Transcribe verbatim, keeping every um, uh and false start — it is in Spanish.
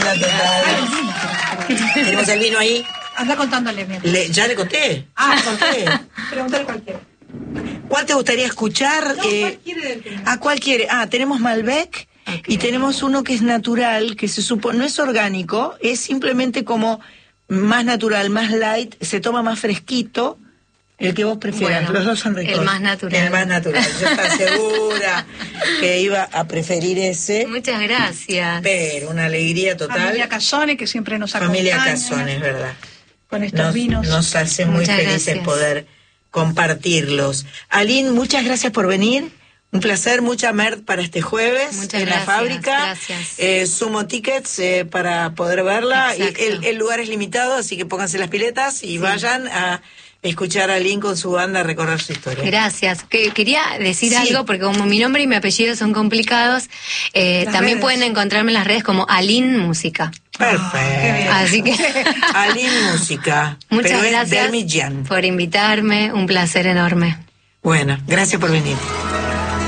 locura total. Tenemos el vino ahí. Anda contándole, mi le, ¿Ya le conté? Ah, ¿Le conté? Pregúntale cualquiera. ¿Cuál te gustaría escuchar? No, eh, ¿cuál quiere del primero? ¿A cuál quiere? Ah, tenemos Malbec. Okay. Y tenemos uno que es natural, que se supone, no es orgánico, es simplemente como más natural, más light, se toma más fresquito, el que vos prefieras. Bueno, los dos son ricos. El más natural. El más natural. Yo estaba segura que iba a preferir ese. Muchas gracias. Pero una alegría total. Familia Casone, que siempre nos acompaña. Familia Casone, es verdad. Con estos nos, vinos. Nos hace muy muchas felices gracias. poder compartirlos. Aline, muchas gracias por venir. Un placer, mucha merch para este jueves. Muchas en gracias, la fábrica. Gracias. Eh, sumo tickets eh, para poder verla. Y Exacto. el, el lugar es limitado, así que pónganse las piletas y sí. vayan a escuchar a Aline con su banda recorrer su historia. Gracias. Que, quería decir sí. algo, porque como mi nombre y mi apellido son complicados, eh, también redes. pueden encontrarme en las redes como Aline Música. Perfecto. Así que Aline Música. Muchas pero gracias es por invitarme. Un placer enorme. Bueno, gracias por venir.